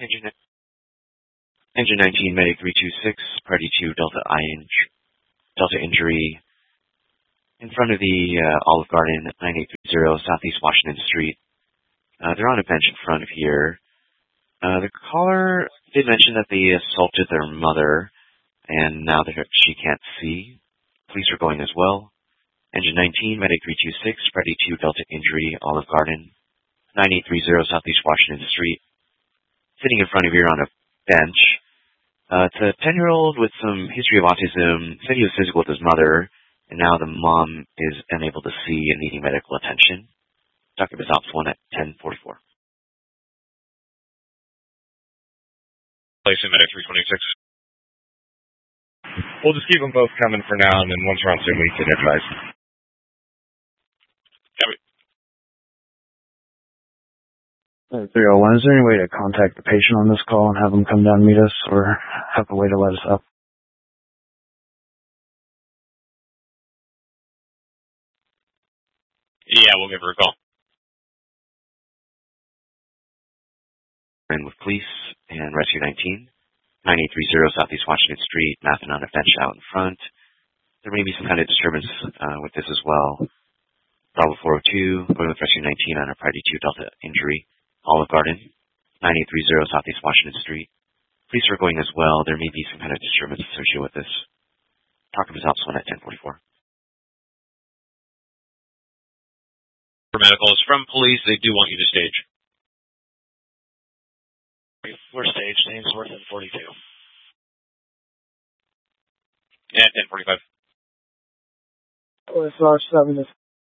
Engine, Engine 19, Medic 326, Party 2, Delta injury in front of the Olive Garden, 9830 Southeast Washington Street. They're on a bench in front of here. The caller did mention that they assaulted their mother, and now that she can't see. Police are going as well. Engine 19, Medic 326, Party 2, Delta injury, Olive Garden, 9830 Southeast Washington Street. Sitting in front of here on a bench. It's a 10-year-old with some history of autism. Said he was physical with his mother, and now the mom is unable to see and needing medical attention. Dr. Bizops 1 at 1044. Placing Medic 326. We'll just keep them both coming for now, and then once we're on scene, we can advise. Copy. 301, is there any way to contact the patient on this call and have them come down and meet us, or have a way to let us up? Yeah, we'll give her a call. In with police and Rescue 19, 9830 Southeast Washington Street, napping on a bench out in front. There may be some kind of disturbance with this as well. Bravo 402, going with Rescue 19 on a Priority 2 Delta injury. Olive Garden, 9830 Southeast Washington Street. Police are going as well. There may be some kind of disturbance associated with this. Dr. Bizops 1 at 1044. For medicals from police, they do want you to stage. We're staged. Ainsworth at 42. Yeah, 1045. OSR 7 is